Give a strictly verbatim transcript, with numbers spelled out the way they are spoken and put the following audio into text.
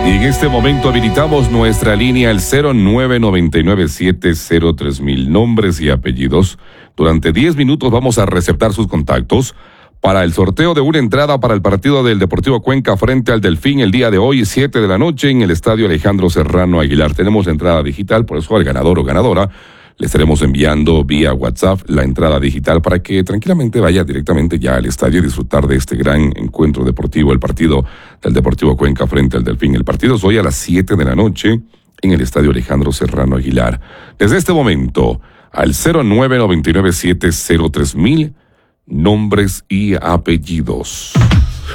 Y en este momento habilitamos nuestra línea al cero nueve nueve nueve siete cero tres mil. Nombres y apellidos. Durante diez minutos vamos a receptar sus contactos para el sorteo de una entrada para el partido del Deportivo Cuenca frente al Delfín el día de hoy, siete de la noche, en el Estadio Alejandro Serrano Aguilar. Tenemos la entrada digital, por eso al ganador o ganadora le estaremos enviando vía WhatsApp la entrada digital para que tranquilamente vaya directamente ya al estadio y disfrutar de este gran encuentro deportivo, el partido del Deportivo Cuenca frente al Delfín. El partido es hoy a las siete de la noche en el Estadio Alejandro Serrano Aguilar. Desde este momento, al cero nueve nueve nueve siete cero tres mil, nombres y apellidos.